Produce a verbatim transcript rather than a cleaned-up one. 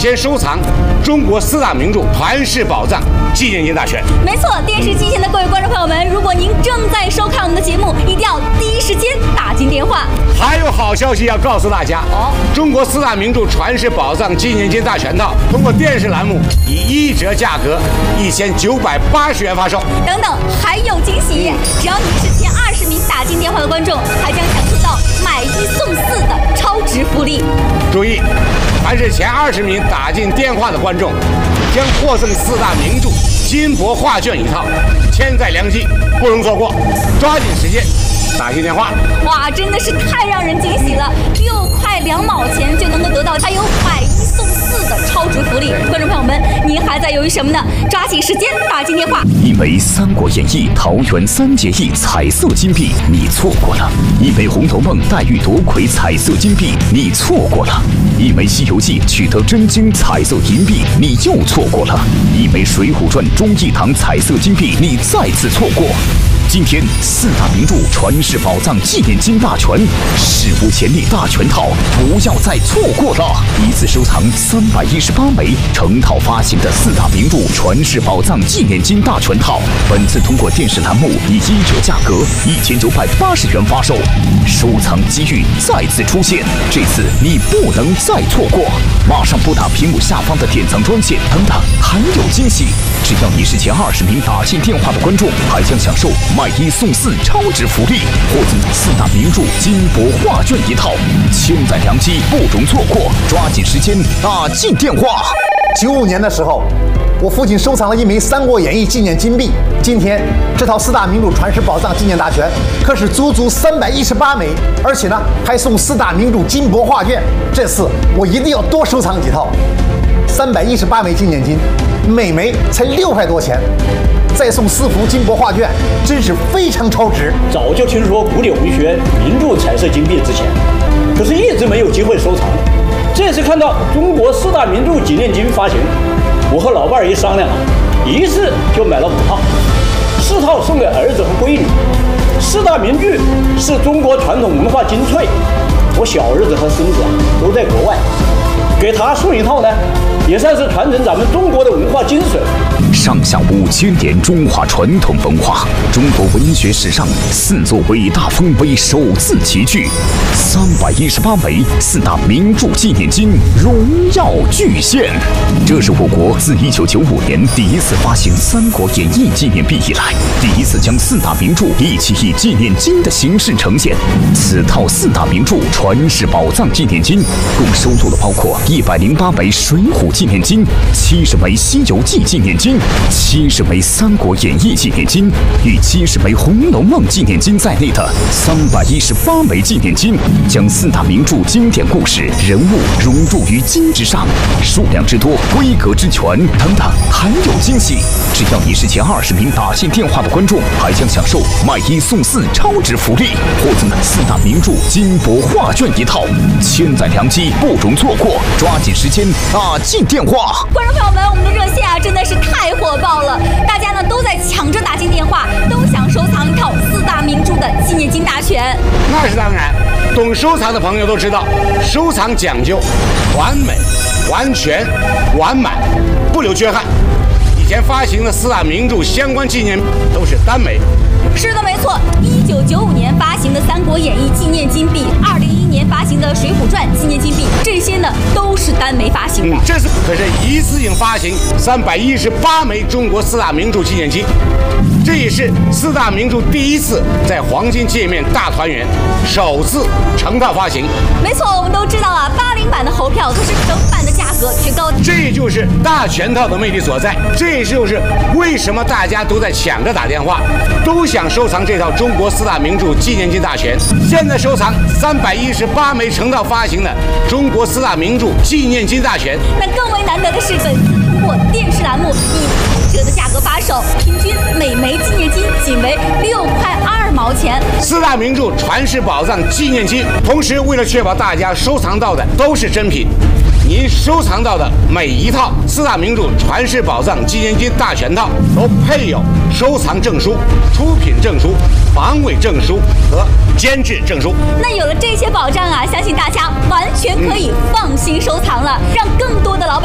先收藏中国四大名著传世宝藏纪念金大全。 没错，电视机前的各位观众朋友们，如果您正在收看我们的节目，一定要第一时间打进电话。 还有好消息要告诉大家哦，中国四大名著传世宝藏纪念金大全套通过电视栏目以一折价格一千九百八十元发售。 等等，还有惊喜！只要你是前二十名打进电话的观众，还将享受到买一送四的超值福利。 注意，凡是前二十名打进电话的观众，将获赠四大名著金箔画卷一套，千载良机，不容错过，抓紧时间打进电话。 哇，真的是太让人惊喜了！六块两毛钱就能够得到还有买一送四的超值福利。观众朋友们，您还在犹豫什么呢？抓紧时间打进电话。 一枚《三国演义》桃园三结义彩色金币，你错过了；一枚《红楼梦》黛玉夺魁彩色金币，你错过了；一枚《西游记》取得真经彩色银币，你又错过了；一枚《水浒传》忠义堂彩色金币，你再次错过。今天四大名著传世宝藏纪念金大全史无前例大全套，不要再错过了！一次收藏三百一十八枚成套发行的四大名著传世宝藏纪念金大全套，本次通过电视栏目以一折价格一千九百八十元发售，收藏机遇再次出现，这次你不能再错过！马上拨打屏幕下方的典藏专线，等等还有惊喜！只要你是前二十名打进电话的观众，还将享受买一送四超值福利，获赠四大名著金箔画卷一套，千载良机，不容错过，抓紧时间打进电话。 九五年的时候，我父亲收藏了一枚《三国演义》纪念金币。今天这套四大名著传世宝藏纪念大全可是足足三百一十八枚，而且呢还送四大名著金箔画卷。这次我一定要多收藏几套。三百一十八枚纪念金，每枚才六块多钱，再送四幅金箔画卷，真是非常超值。 早就听说古典文学名著彩色金币值钱，可是一直没有机会收藏。这次看到中国四大名著纪念金发行，我和老伴儿一商量，一次就买了五套，四套送给儿子和闺女。四大名著是中国传统文化精粹，我小儿子和孙子都在国外，给他送一套呢，也算是传承咱们中国的文化精神。 上下五千年中华传统文化，中国文学史上四座伟大丰碑首次齐聚，三百一十八枚四大名著纪念金荣耀巨献。这是我国自一九九五年第一次发行《三国演义》纪念币以来，第一次将四大名著一起以纪念金的形式呈现。此套四大名著传世宝藏纪念金，共收录了包括一百零八枚水浒纪念金、七十枚西游记纪念金、七十枚三国演义纪念金与七十枚红楼梦纪念金在内的三百一十八枚纪念金，将四大名著经典故事、人物融入于金之上，数量之多、规格之全等等，还有惊喜！只要你是前二十名打进电话的观众，还将享受买一送四超值福利，获赠四大名著金箔画卷一套，千载良机，不容错过，抓紧时间打进电话！ 观众朋友们，我们的热线啊真的是太火爆了，大家呢都在抢着打进电话，都想收藏一套四大名著的纪念金大全。 那是当然，懂收藏的朋友都知道，收藏讲究完美、完全、完满，不留缺憾。以前发行的四大名著相关纪念都是单枚。 是的，没错。一九九五年发行的《三国演义》纪念金币，二零一一年发行的《水浒传》纪念金币，这些呢都是单枚发行的。 嗯，这是可是一次性发行三百一十八枚中国四大名著纪念金，这也是四大名著第一次在黄金界面大团圆，首次成套发行。 没错，我们都知道啊，八零版的猴票可是整版的价格却高。 这就是大全套的魅力所在，这也就是为什么大家都在抢着打电话，都想收藏这套中国四大名著纪念金大全。现在收藏三百一十八枚成套发行的中国四大名著纪念金大全。 那更为难得的是，本次通过电视栏目以一折的价格发售，平均每枚纪念金仅为六块二毛钱。 四大名著传世宝藏纪念金，同时为了确保大家收藏到的都是真品，您收藏到的每一套四大名著传世宝藏纪念金大全套都配有收藏证书、出品证书、防伪证书和监制证书。 那有了这些保障啊，相信大家完全可以放心收藏了，让更多的老板